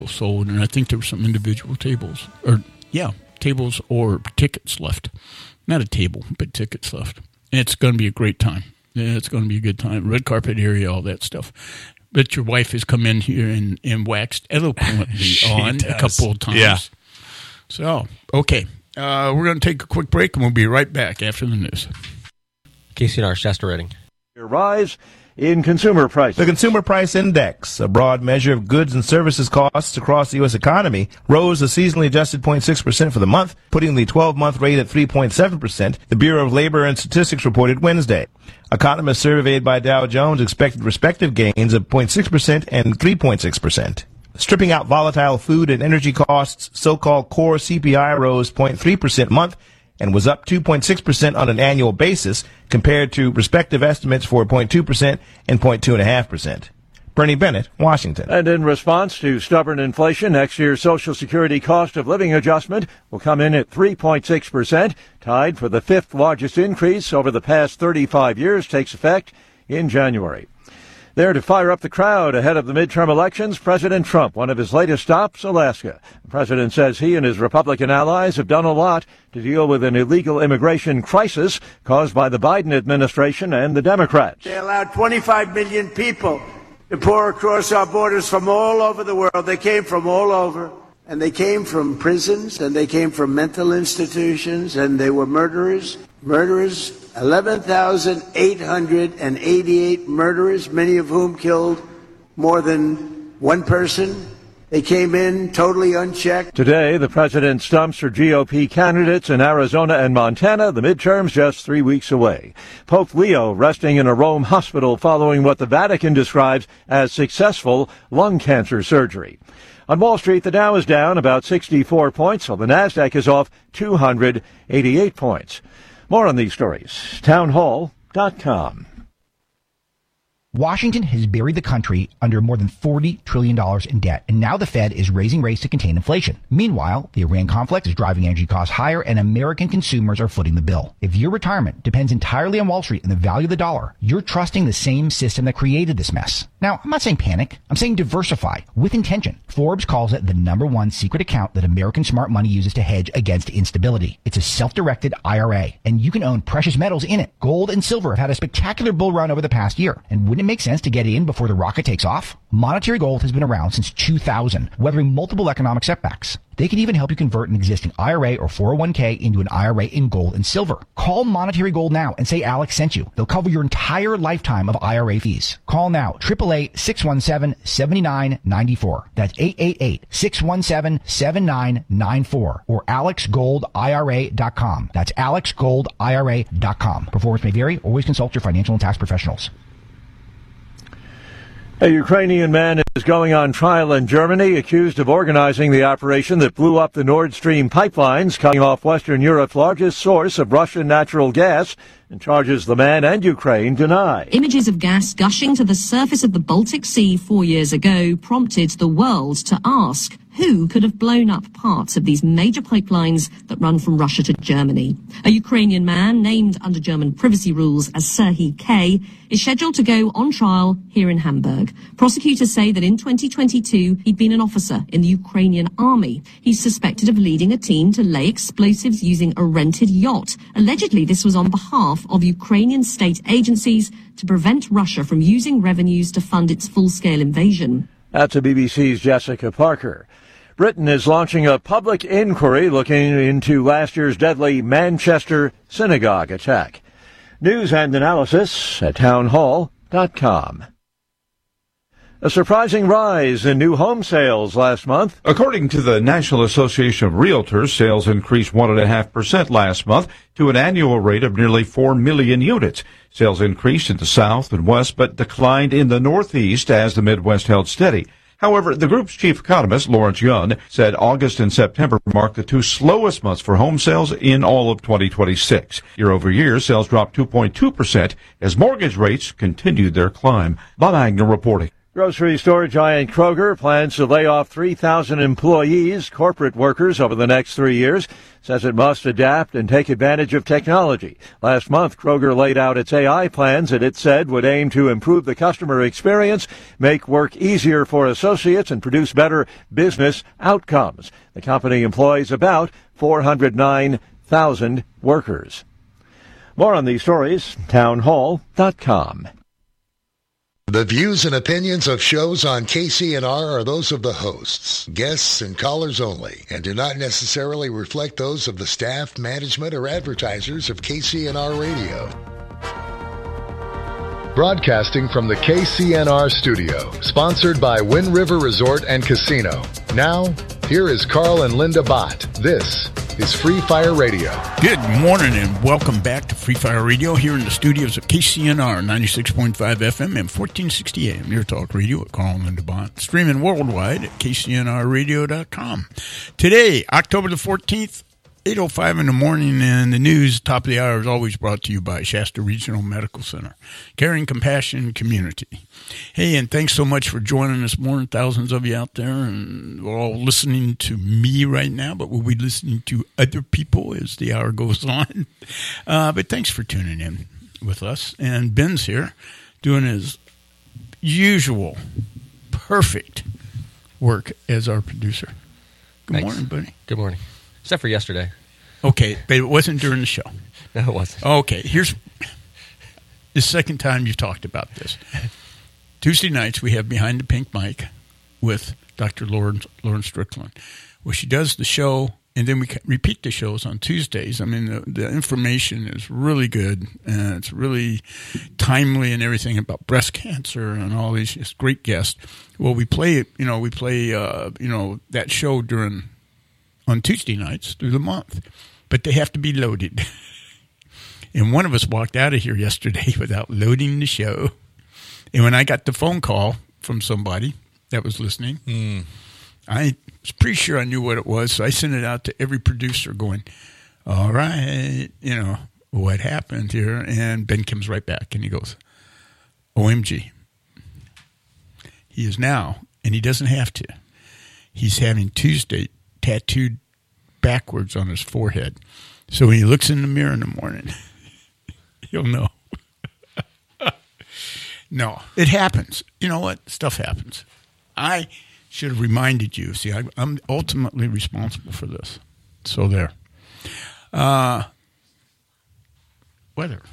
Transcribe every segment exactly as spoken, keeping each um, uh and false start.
sold, and I think there were some individual tables, or yeah, tables or tickets left. Not a table, but tickets left. And it's going to be a great time. Yeah, it's going to be a good time. Red carpet area, all that stuff. But your wife has come in here and, and waxed eloquently on does. a couple of times. Yeah. So, okay. Uh, we're going to take a quick break, and we'll be right back after the news. K C N R, Shasta Redding. Rise in consumer prices. The Consumer Price Index, a broad measure of goods and services costs across the U S economy, rose a seasonally adjusted zero point six percent for the month, putting the twelve-month rate at three point seven percent, the Bureau of Labor and Statistics reported Wednesday. Economists surveyed by Dow Jones expected respective gains of zero point six percent and three point six percent. Stripping out volatile food and energy costs, so-called core C P I rose zero point three percent a month and was up two point six percent on an annual basis compared to respective estimates for zero point two percent and zero point two five percent. Bernie Bennett, Washington. And in response to stubborn inflation, next year's Social Security cost of living adjustment will come in at three point six percent, tied for the fifth largest increase over the past thirty-five years, takes effect in January. There to fire up the crowd ahead of the midterm elections, President Trump, one of his latest stops, Alaska. The president says he and his Republican allies have done a lot to deal with an illegal immigration crisis caused by the Biden administration and the Democrats. They allowed twenty-five million people to pour across our borders from all over the world. They came from all over, and they came from prisons, and they came from mental institutions, and they were murderers. Murderers. eleven thousand eight hundred eighty-eight murderers, many of whom killed more than one person. They came in totally unchecked. Today, the president stumps for G O P candidates in Arizona and Montana, the midterms just three weeks away. Pope Leo resting in a Rome hospital following what the Vatican describes as successful lung cancer surgery. On Wall Street, the Dow is down about sixty-four points, while the Nasdaq is off two hundred eighty-eight points. More on these stories. townhall dot com. Washington has buried the country under more than forty trillion dollars in debt, and now the Fed is raising rates to contain inflation. Meanwhile, the Iran conflict is driving energy costs higher, and American consumers are footing the bill. If your retirement depends entirely on Wall Street and the value of the dollar, you're trusting the same system that created this mess. Now, I'm not saying panic. I'm saying diversify with intention. Forbes calls it the number one secret account that American smart money uses to hedge against instability. It's a self-directed I R A, and you can own precious metals in it. Gold and silver have had a spectacular bull run over the past year, and wouldn't it make sense to get in before the rocket takes off? Monetary Gold has been around since two thousand, weathering multiple economic setbacks. They can even help you convert an existing I R A or four oh one k into an I R A in gold and silver. Call Monetary Gold now and say Alex sent you. They'll cover your entire lifetime of I R A fees. Call now, eight eight eight, six one seven, seven nine nine four. That's eight eight eight, six one seven, seven nine nine four or alex gold I R A dot com. That's alex gold I R A dot com. Performance may vary. Always consult your financial and tax professionals. A Ukrainian man is going on trial in Germany, accused of organizing the operation that blew up the Nord Stream pipelines, cutting off Western Europe's largest source of Russian natural gas, and charges the man and Ukraine deny. Images of gas gushing to the surface of the Baltic Sea four years ago prompted the world to ask who could have blown up parts of these major pipelines that run from Russia to Germany. A Ukrainian man, named under German privacy rules as Serhiy K., is scheduled to go on trial here in Hamburg. Prosecutors say that in twenty twenty-two, he'd been an officer in the Ukrainian army. He's suspected of leading a team to lay explosives using a rented yacht. Allegedly, this was on behalf of Ukrainian state agencies to prevent Russia from using revenues to fund its full-scale invasion. That's a B B C's Jessica Parker. Britain is launching a public inquiry looking into last year's deadly Manchester synagogue attack. News and analysis at townhall dot com. A surprising rise in new home sales last month. According to the National Association of Realtors, sales increased one point five percent last month to an annual rate of nearly four million units. Sales increased in the South and West, but declined in the Northeast as the Midwest held steady. However, the group's chief economist, Lawrence Yun, said August and September marked the two slowest months for home sales in all of twenty twenty-six. Year over year, sales dropped two point two percent as mortgage rates continued their climb. Bob Agnew reporting. Grocery store giant Kroger plans to lay off three thousand employees, corporate workers, over the next three years. Says it must adapt and take advantage of technology. Last month, Kroger laid out its A I plans that it said would aim to improve the customer experience, make work easier for associates, and produce better business outcomes. The company employs about four hundred nine thousand workers. More on these stories, townhall dot com. The views and opinions of shows on K C N R are those of the hosts, guests, and callers only, and do not necessarily reflect those of the staff, management, or advertisers of K C N R Radio. Broadcasting from the K C N R studio, sponsored by Wind River Resort and Casino. Now, here is Carl and Linda Bott. This is Free Fire Radio. Good morning and welcome back to Free Fire Radio here in the studios of K C N R ninety-six point five F M and fourteen sixty A M. Your talk radio at Carl and Linda Bott. Streaming worldwide at K C N R radio dot com. Today, October the fourteenth, eight oh five in the morning, and the news, top of the hour, is always brought to you by Shasta Regional Medical Center. Caring, compassion, community. Hey, and thanks so much for joining us, morning. Thousands of you out there, and we're all listening to me right now, but we'll be listening to other people as the hour goes on. Uh, but thanks for tuning in with us. And Ben's here doing his usual perfect work as our producer. Good Thanks. morning, buddy. Good morning. Except for yesterday. Okay, but it wasn't during the show. No, it wasn't. Okay, here's the second time you've talked about this. Tuesday nights, we have Behind the Pink Mic with Doctor Lauren, Lauren Strickland, where she does the show, and then we repeat the shows on Tuesdays. I mean, the, the information is really good, and it's really timely and everything about breast cancer and all these just great guests. Well, we play it, you know, we play, uh, you know, that show during on Tuesday nights through the month, but they have to be loaded. And one of us walked out of here yesterday without loading the show. And when I got the phone call from somebody that was listening, mm. I was pretty sure I knew what it was, so I sent it out to every producer going, all right, you know, what happened here? And Ben comes right back, and he goes, O M G. He is now, and he doesn't have to, he's having Tuesday tattooed backwards on his forehead. So when he looks in the mirror in the morning, he'll know. No, it happens. You know what? Stuff happens. I should have reminded you. See, I, I'm ultimately responsible for this. So there. Uh, weather.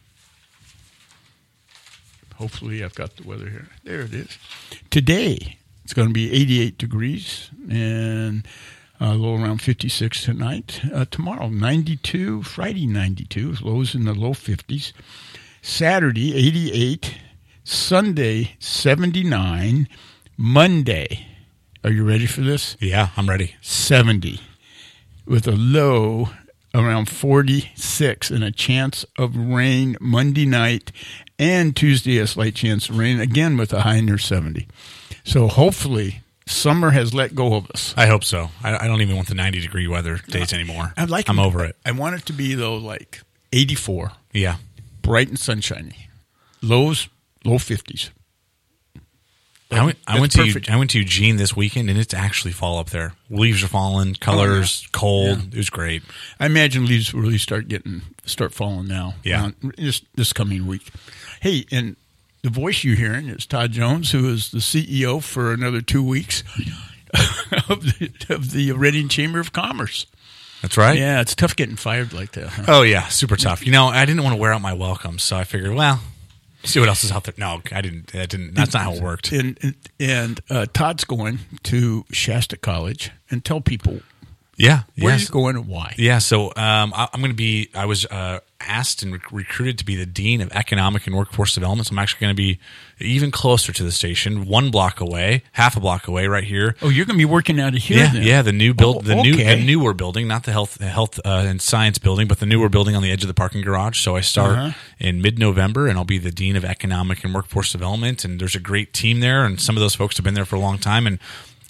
Hopefully I've got the weather here. There it is. Today, it's going to be eighty-eight degrees and a little around fifty-six tonight. Uh, tomorrow, ninety-two. Friday, ninety-two. Lows in the low fifties. Saturday, eighty-eight. Sunday, seventy-nine. Monday, are you ready for this? Yeah, I'm ready. seventy. With a low around forty-six and a chance of rain Monday night, and Tuesday a slight chance of rain, again with a high near seventy. So hopefully summer has let go of us. I hope so. I, I don't even want the ninety-degree weather days anymore. I'd like I'm it, over it. I want it to be, though, like eighty-four. Yeah. Bright and sunshiny. Lows, low fifties. I went, I went to I went to Eugene this weekend, and it's actually fall up there. Leaves are falling, colors, oh, yeah. cold. Yeah. It was great. I imagine leaves will really start getting start falling now. Yeah, uh, this this coming week. Hey, and the voice you're hearing is Todd Jones, who is the C E O for another two weeks of the, of the Reading Chamber of Commerce. That's right. Yeah, it's tough getting fired like that. Huh? Oh yeah, super tough. You know, I didn't want to wear out my welcome, so I figured, well. See what else is out there. No, I didn't. That didn't. That's not how it worked. And and, and uh, Todd's going to Shasta College, and tell people, yeah, where yes. he's going and why. Yeah, so um, I, I'm going to be. I was uh, asked and rec- recruited to be the dean of economic and workforce development. So I'm actually going to be even closer to the station, one block away, half a block away, right here. Oh, you're going to be working out of here. Yeah, then. yeah. The new build, oh, the okay. new, the newer building, not the health, the health uh, and science building, but the newer building on the edge of the parking garage. So I start uh-huh. in mid-November, and I'll be the dean of economic and workforce development. And there's a great team there, and some of those folks have been there for a long time. And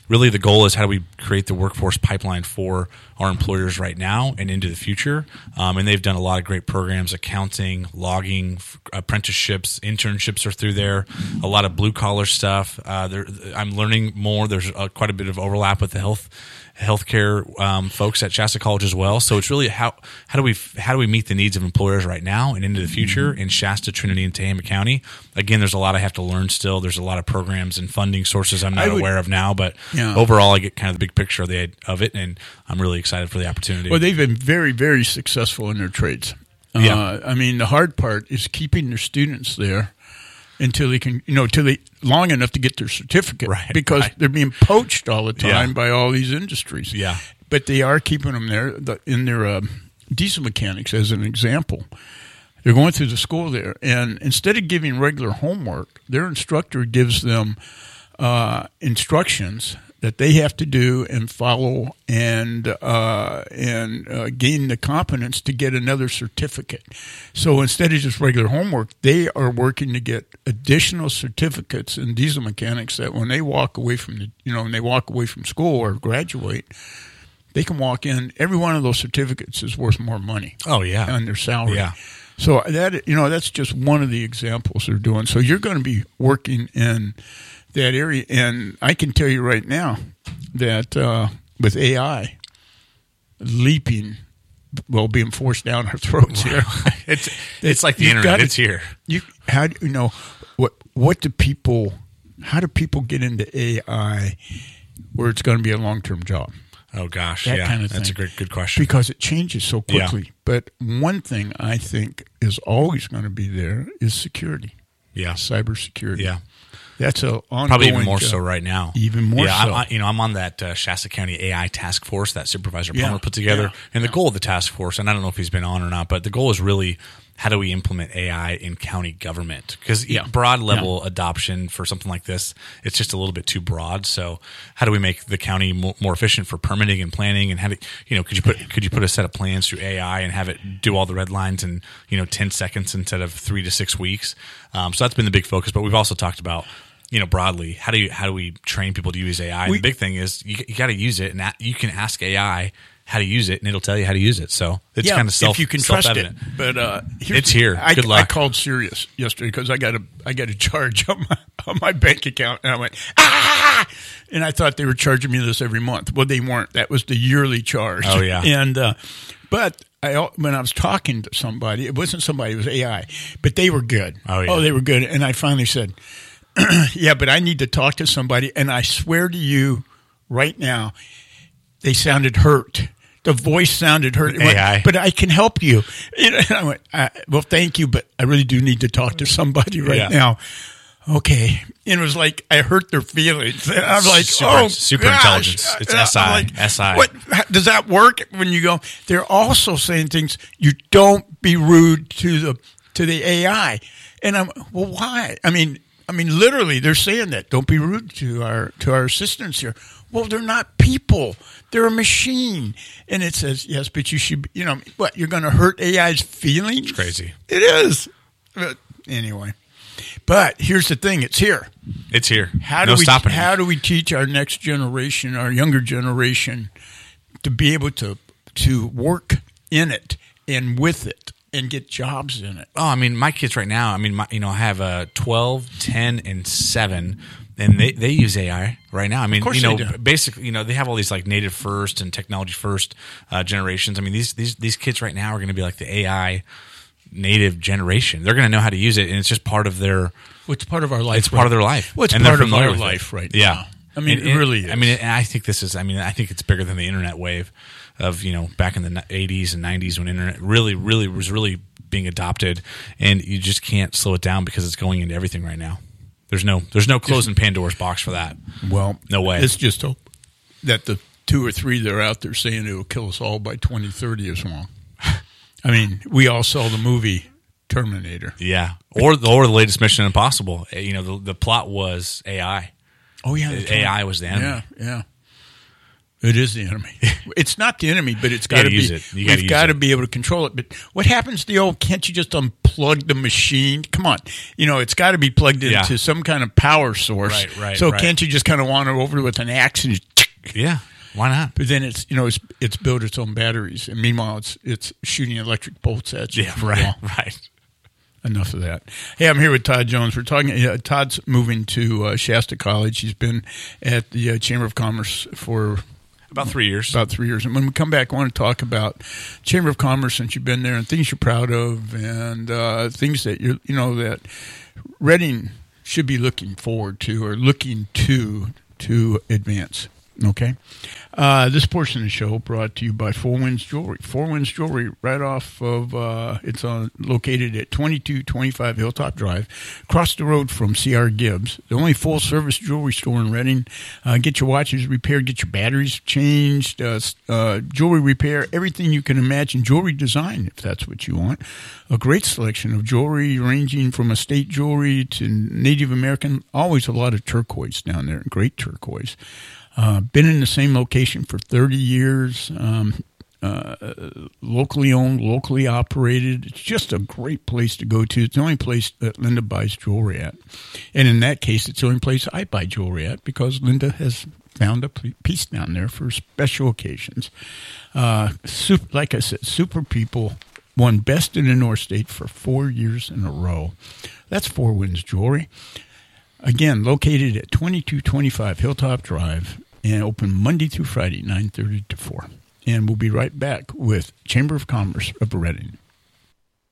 really the goal is how do we create the workforce pipeline for our employers right now and into the future. Um, and they've done a lot of great programs, accounting, logging, f- apprenticeships, internships are through there, a lot of blue collar stuff. Uh, there, I'm learning more. There's uh, quite a bit of overlap with the health healthcare um, folks at Shasta College as well. So it's really how how do we how do we meet the needs of employers right now and into the future in Shasta, Trinity, and Tehama County. Again, there's a lot I have to learn still. There's a lot of programs and funding sources I'm not I would, aware of now, but yeah. overall, I get kind of the big picture of the of it, and I'm really excited for the opportunity. Well, they've been very, very successful in their trades. Yeah. Uh, I mean, the hard part is keeping their students there until they can, you know, till they long enough to get their certificate, right? Because right. they're being poached all the time yeah. by all these industries. Yeah, but they are keeping them there the, in their uh, diesel mechanics, as an example. They're going through the school there, and instead of giving regular homework, their instructor gives them uh, instructions that they have to do and follow and uh, and uh, gain the competence to get another certificate. So instead of just regular homework, they are working to get additional certificates in diesel mechanics that when they walk away from the you know when they walk away from school or graduate, they can walk in. Every one of those certificates is worth more money. Oh yeah, on their salary. Yeah. So that you know that's just one of the examples they're doing. So you're going to be working in that area, and I can tell you right now that uh, with A I leaping, well, being forced down our throats wow. here, it's it's like the internet. Gotta, it's here. You how do you know what what do people? How do people get into A I where it's going to be a long term job? Oh gosh, that yeah, kind of that's thing. a great good question because it changes so quickly. Yeah. But one thing I think is always going to be there is security. Yeah, cybersecurity. Yeah. That's a ongoing probably even more job. so right now. Even more yeah, so. I'm, you know, I'm on that uh, Shasta County A I task force that Supervisor Yeah, Palmer put together, yeah, and the yeah. goal of the task force, and I don't know if he's been on or not, but the goal is really how do we implement A I in county government? Because Yeah. broad level Yeah. adoption for something like this, it's just a little bit too broad. So how do we make the county more, more efficient for permitting and planning? And how do you know? Could you put could you put a set of plans through A I and have it do all the red lines in you know ten seconds instead of three to six weeks? Um, so that's been the big focus. But we've also talked about. You know, broadly, how do you how do we train people to use A I? We, the big thing is you, you got to use it, and that, you can ask A I how to use it, and it'll tell you how to use it. So it's yeah, kind of self if you can trust it. self-evident. But uh, it's here. I, Good luck. I called Sirius yesterday because I got a I got a charge on my on my bank account, and I went ah, and I thought they were charging me this every month. Well, they weren't. That was the yearly charge. Oh yeah, and uh, but. I, when I was talking to somebody, it wasn't somebody, it was A I, but they were good. Oh, yeah. Oh, they were good. And I finally said, yeah, but I need to talk to somebody. And I swear to you right now, they sounded hurt. The voice sounded hurt. It went, A I. but I can help you. And I went, uh, well, thank you, but I really do need to talk to somebody right Yeah. now. Okay. And it was like I hurt their feelings. And I'm like, Super- oh, super gosh. intelligence. It's And S I. I'm like, S I. What, does that work when you go? They're also saying things. You don't be rude to the to the A I. And I'm well, why? I mean, I mean, literally, they're saying that. Don't be rude to our to our assistants here. Well, they're not people. They're a machine. And it says, yes, but you should. You know what? You're going to hurt A I's feelings. It's crazy. It is. But anyway. But here's the thing: it's here. It's here. How do no we stopping. how do we teach our next generation, our younger generation, to be able to to work in it and with it and get jobs in it? Oh, I mean, my kids right now. I mean, my, you know, I have a twelve, ten, and seven, and they, they use A I right now. I mean, Of course you know, they do. basically, you know, they have all these like native first and technology first uh, generations. I mean, these these these kids right now are going to be like the A I native generation. They're going to know how to use it, and it's just part of their. Well, it's part of our life. It's part of their life. Well, it's and they're part of familiar our with it. life right yeah. now. I mean, And- it and- really is. I mean, and I think this is. I mean, I think it's bigger than the internet wave of you know back in the eighties and nineties when internet really, really was really being adopted, and you just can't slow it down because it's going into everything right now. There's no, there's no closing Pandora's box for that. Well, no way. It's just hope that the two or three that are out there saying it will kill us all by twenty thirty is wrong. I mean, we all saw the movie Terminator. Yeah, or the, or the latest Mission Impossible. You know, the the plot was A I. Oh yeah, A I was the enemy. Yeah, yeah. It is the enemy. It's not the enemy, but it's got gotta to be. use it. You gotta We've use got to it. be able to control it. But what happens to the old? Can't you just unplug plug the machine. Come on. You know, it's got to be plugged into Yeah. some kind of power source. Right, right, So right. can't you just kind of wander over with an axe and just Yeah. Why not? But then it's, you know, it's it's built its own batteries. And meanwhile, it's it's shooting electric bolts at you. Yeah, from the right, wall. right. Enough of that. Hey, I'm here with Todd Jones. We're talking. Uh, Todd's moving to uh, Shasta College. He's been at the uh, Chamber of Commerce for About three years. About three years. And when we come back, I want to talk about Chamber of Commerce since you've been there and things you're proud of and uh, things that you're, you know, that Reading should be looking forward to or looking to to advance. Okay. Uh, this portion of the show brought to you by Four Winds Jewelry. Four Winds Jewelry, right off of, uh, it's on, located at twenty-two twenty-five Hilltop Drive, across the road from C R Gibbs, the only full-service jewelry store in Reading. Uh, get your watches repaired, get your batteries changed, uh, uh, jewelry repair, everything you can imagine, jewelry design, if that's what you want. A great selection of jewelry ranging from estate jewelry to Native American, always a lot of turquoise down there, great turquoise. Uh, been in the same location for thirty years, um, uh, locally owned, locally operated. It's just a great place to go to. It's the only place that Linda buys jewelry at. And in that case, it's the only place I buy jewelry at because Linda has found a piece down there for special occasions. Uh, super, like I said, super people, won Best in the North State for four years in a row. That's Four Winds Jewelry. Again, located at twenty-two twenty-five Hilltop Drive and open Monday through Friday, nine thirty to four. And we'll be right back with Chamber of Commerce of Reading.